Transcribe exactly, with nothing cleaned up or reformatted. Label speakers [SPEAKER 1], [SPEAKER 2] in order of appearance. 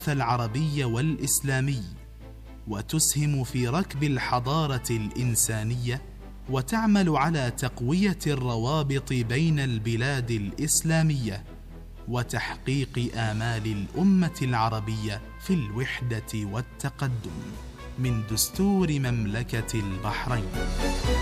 [SPEAKER 1] العربي والإسلامي، وتسهم في ركب الحضارة الإنسانية، وتعمل على تقوية الروابط بين البلاد الإسلامية وتحقيق آمال الأمة العربية في الوحدة والتقدم. من دستور مملكة البحرين.